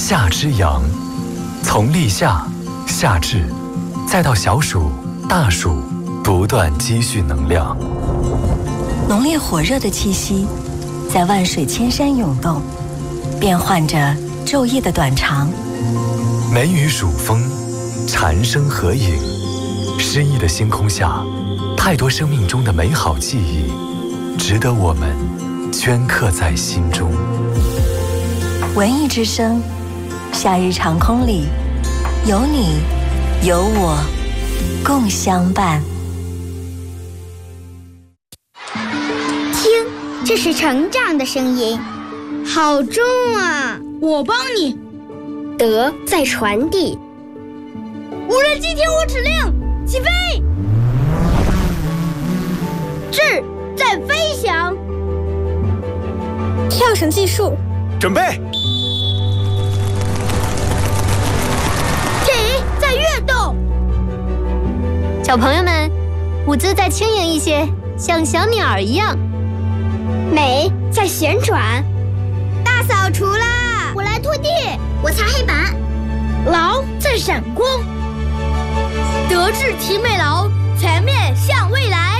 夏之阳，从立夏、夏至，再到小暑、大暑，不断积蓄能量。 浓烈火热的气息，在万水千山涌动，变换着昼夜的短长。 梅雨暑风，蝉声合影，诗意的星空下，太多生命中的美好记忆，值得我们镌刻在心中。 文艺之声，夏日长空里，有你，有我，共相伴。 听，这是成长的声音，好重啊！ 我帮你。 德在传递。 无人机听我指令，起飞！ 智在飞翔。 跳绳技术， 准备。 体在跃动。 小朋友们，舞姿再轻盈一些，像小鸟一样。 美在旋转。大扫除啦！我来拖地，我擦黑板。 劳在闪光。德智体美劳，全面向未来。